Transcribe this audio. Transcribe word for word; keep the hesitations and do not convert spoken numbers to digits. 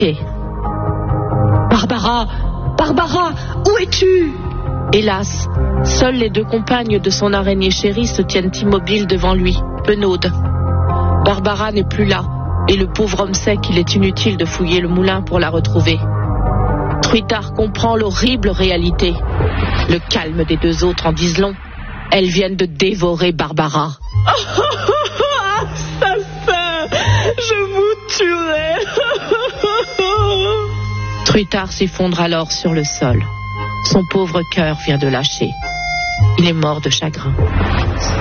Et... Barbara, Barbara, où es-tu? Hélas, seules les deux compagnes de son araignée chérie se tiennent immobiles devant lui, penaudes. Barbara n'est plus là, et le pauvre homme sait qu'il est inutile de fouiller le moulin pour la retrouver. Truitard comprend l'horrible réalité. Le calme des deux autres en disent long. Elles viennent de dévorer Barbara. Assassin, je vous tuerai. Truitard s'effondre alors sur le sol. Son pauvre cœur vient de lâcher. Il est mort de chagrin.